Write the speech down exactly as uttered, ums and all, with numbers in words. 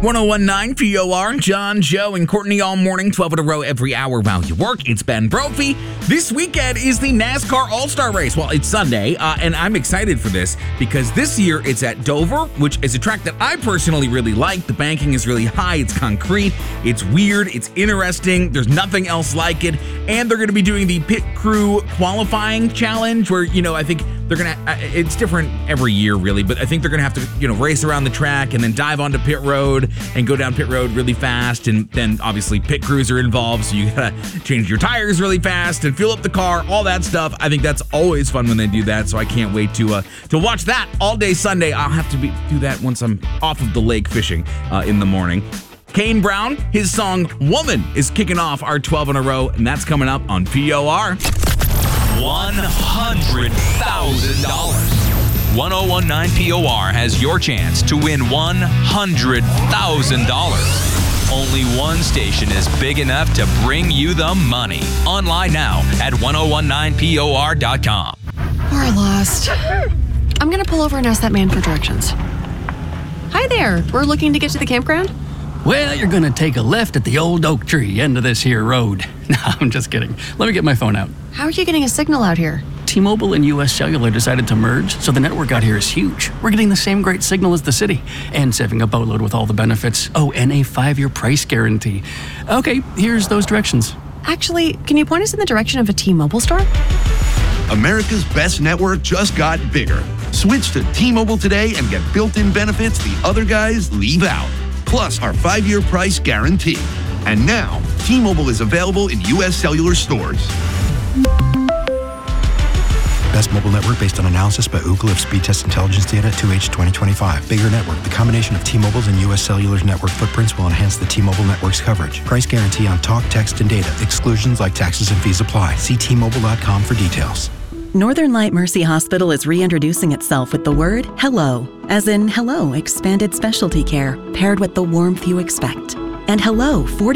ten nineteen P O R, John, Joe, and Courtney all morning, twelve in a row every hour while you work. It's Ben Brophy. This weekend is the NASCAR All-Star Race. Well, it's Sunday, uh, and I'm excited for this because this year it's at Dover, which is a track that I personally really like. The banking is really high. It's concrete. It's weird. It's interesting. There's nothing else like it. And they're going to be doing the pit crew qualifying challenge where, you know, I think they're going to, it's different every year really, but I think they're going to have to, you know, race around the track and then dive onto pit road and go down pit road really fast. And then obviously pit crews are involved. So you got to change your tires really fast and fuel up the car, all that stuff. I think that's always fun when they do that. So I can't wait to uh, to watch that all day Sunday. I'll have to be, do that once I'm off of the lake fishing uh, in the morning. Kane Brown, his song Woman is kicking off our twelve in a row, and that's coming up on P O R. one hundred thousand dollars. ten nineteen P O R has your chance to win one hundred thousand dollars. Only one station is big enough to bring you the money. Online now at ten nineteen P O R dot com. We're lost. I'm going to pull over and ask that man for directions. Hi there. We're looking to get to the campground. Well, you're gonna take a left at the old oak tree end of this here road. No, I'm just kidding. Let me get my phone out. How are you getting a signal out here? T-Mobile and U S Cellular decided to merge, so the network out here is huge. We're getting the same great signal as the city, and saving a boatload with all the benefits. Oh, and a five-year price guarantee. Okay, here's those directions. Actually, can you point us in the direction of a T-Mobile store? America's best network just got bigger. Switch to T-Mobile today and get built-in benefits the other guys leave out. Plus our five-year price guarantee. And now, T-Mobile is available in U S Cellular stores. Best mobile network based on analysis by Ookla of speed test intelligence data two H twenty twenty-five. Bigger network. The combination of T-Mobile's and U S Cellular's network footprints will enhance the T-Mobile network's coverage. Price guarantee on talk, text, and data. Exclusions like taxes and fees apply. See T Mobile dot com for details. Northern Light Mercy Hospital is reintroducing itself with the word hello, as in hello, expanded specialty care, paired with the warmth you expect. And hello, forty